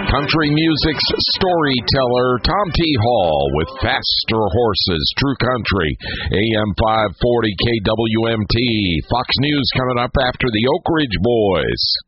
Country music's storyteller, Tom T. Hall with Faster Horses, True Country, AM 540 KWMT. Fox News coming up after the Oak Ridge Boys.